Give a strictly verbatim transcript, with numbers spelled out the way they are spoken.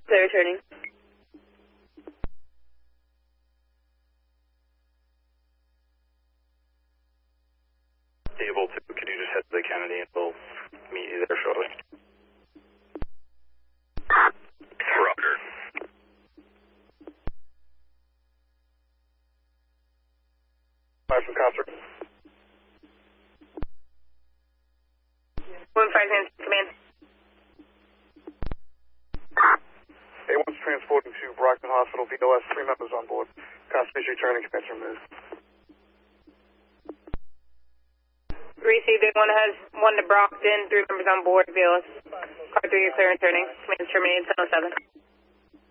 Clear returning. Able to, could you just head to the Kennedy and we'll meet you there shortly? Roger. Fire from Concert. One five nine command. A one's transporting to Brockton Hospital, V O S, three members on board. Constellation returning, commence removed. Received A one has one to Brockton, three members on board, V O S. Car three, you're clear returning. Command terminated, ten oh seven.